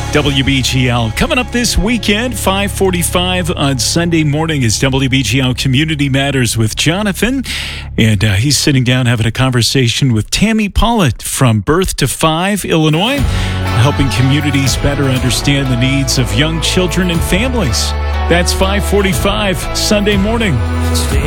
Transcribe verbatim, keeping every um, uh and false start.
W B G L. Coming up this weekend, five forty-five on Sunday morning is W B G L Community Matters with Jonathan. And uh, he's sitting down having a conversation with Tammy Pollitt from Birth to Five, Illinois, helping communities better understand the needs of young children and families. That's five forty-five Sunday morning. Stay